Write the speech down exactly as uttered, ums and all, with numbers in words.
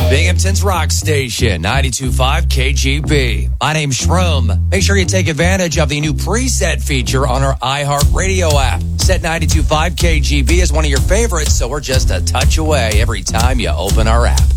Binghamton's rock station, ninety-two point five K G B. My name's Shroom. Make sure you take advantage of the new preset feature on our iHeartRadio app. Set ninety-two point five K G B as one of your favorites, so we're just a touch away every time you open our app.